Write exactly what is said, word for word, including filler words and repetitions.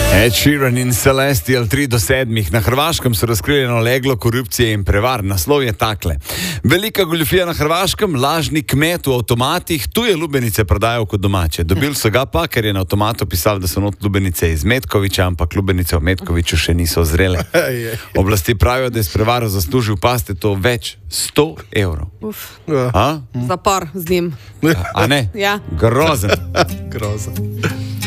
Ed Sheeran in Celestial tri do sedmih. Na Hrvaškem so razkrili eno leglo korupcije in prevar. Naslov je takle. Velika goljufija na Hrvaškem, lažni kmet v avtomatih, tuje lubenice prodajajo kot domače. Dobili so ga pa, ker je na avtomatu pisal, da so not lubenice iz Metkovića, ampak lubenice v Metkoviću še niso zrele. Oblasti pravijo, da je s prevaro zaslužil, paste to, več sto evrov. Zapor z njim. A ne? Ja. Grozen. Grozen.